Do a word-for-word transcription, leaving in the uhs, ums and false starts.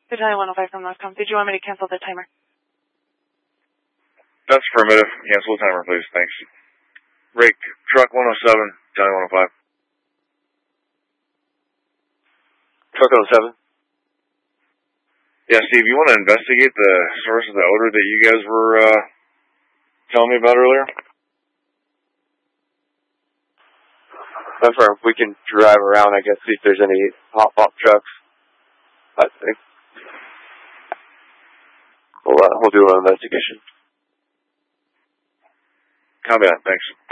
Battalion one oh five from Loscom. Did you want me to cancel the timer? That's affirmative. Cancel the timer, please. Thanks. Rake, truck one oh seven, Battalion one oh five. Truck one oh seven? Yeah, Steve, you want to investigate the source of the odor that you guys were uh, telling me about earlier? Confirm. We can drive around, I guess, see if there's any hot pop trucks. I think. We'll, uh, we'll do an investigation. Copy that. Thanks.